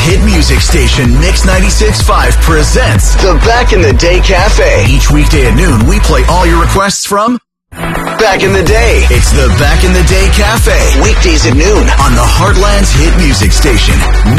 hit music station Mix 96.5 presents the Back in the Day Cafe. Each weekday at noon, we play all your requests from Back in the Day. It's the Back in the Day Cafe. Weekdays at noon on the Heartland's hit music station